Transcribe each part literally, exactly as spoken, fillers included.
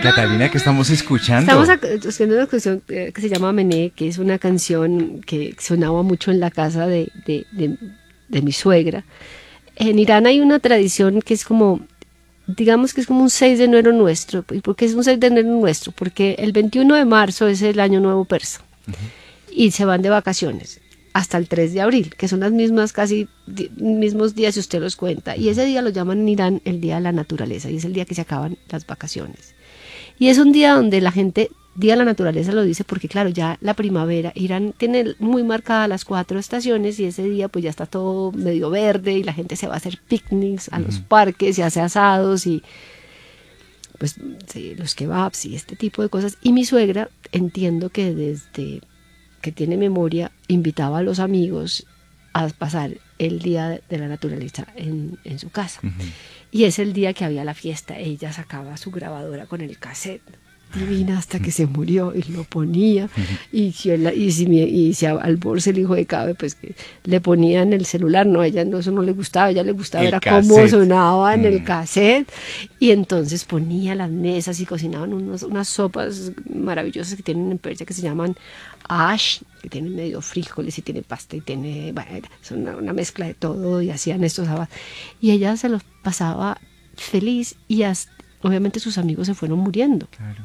Catalina, que estamos escuchando. Estamos haciendo una canción que se llama Mené, que es una canción que sonaba mucho en la casa de, de, de, de mi suegra. En Irán hay una tradición que es como, digamos que es como un seis de enero nuestro. ¿Por qué es un seis de enero nuestro? Porque el veintiuno de marzo es el año nuevo persa. Uh-huh. Y se van de vacaciones hasta el tres de abril, que son las mismas, casi di- mismos días si usted los cuenta. Y ese día lo llaman en Irán el Día de la Naturaleza, y es el día que se acaban las vacaciones. Y es un día donde la gente, Día de la Naturaleza lo dice porque claro, ya la primavera, Irán tiene muy marcadas las cuatro estaciones y ese día pues ya está todo medio verde y la gente se va a hacer picnics a uh-huh. los parques y hace asados y pues sí, los kebabs y este tipo de cosas. Y mi suegra, entiendo que desde que tiene memoria, invitaba a los amigos a pasar el Día de la Naturaleza en, en su casa. Uh-huh. Y es el día que había la fiesta. Ella sacaba su grabadora con el cassette, divina, hasta que se murió, y lo ponía. Uh-huh. Y si, él, y si, mi, y si al Borse, el hijo de Cabe, pues que le ponían el celular, no, a ella no, eso no le gustaba, a ella le gustaba era cómo sonaba en uh-huh. el cassette. Y entonces ponía las mesas y cocinaban unos, unas sopas maravillosas que tienen en Persia que se llaman ash, que tiene medio frijoles y tiene pasta y tiene, bueno, son una, una mezcla de todo y hacían estos sábados. Y ella se los pasaba feliz y hasta, obviamente sus amigos se fueron muriendo. Claro.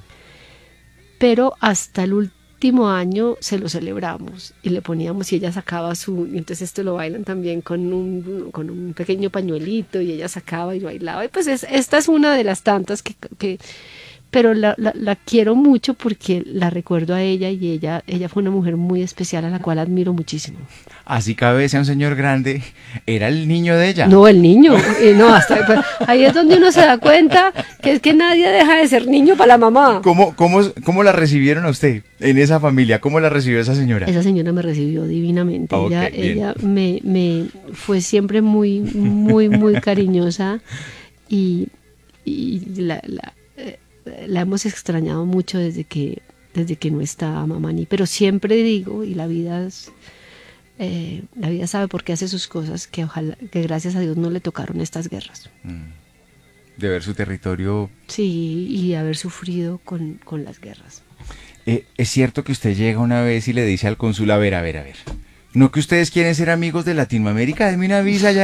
Pero hasta el último año se lo celebramos y le poníamos y ella sacaba su, y entonces esto lo bailan también con un, con un pequeño pañuelito y ella sacaba y bailaba. Y pues es, esta es una de las tantas que... que pero la, la, la quiero mucho porque la recuerdo a ella y ella ella fue una mujer muy especial a la cual admiro muchísimo. Así Cabe sea un señor grande, era el niño de ella. No, el niño, y no, hasta, pues, ahí es donde uno se da cuenta que es que nadie deja de ser niño para la mamá. ¿Cómo, cómo, cómo la recibieron a usted en esa familia? ¿Cómo la recibió esa señora? Esa señora me recibió divinamente. Okay, ella ella me, me fue siempre muy, muy, muy cariñosa y, y la... la la hemos extrañado mucho desde que desde que no está Mamani, pero siempre digo, y la vida es, eh, la vida sabe por qué hace sus cosas, que ojalá, que gracias a Dios no le tocaron estas guerras. De ver su territorio. Sí, y haber sufrido con, con las guerras. Eh, es cierto que usted llega una vez y le dice al cónsul, a ver, a ver, a ver, ¿no que ustedes quieren ser amigos de Latinoamérica? Deme una visa ya.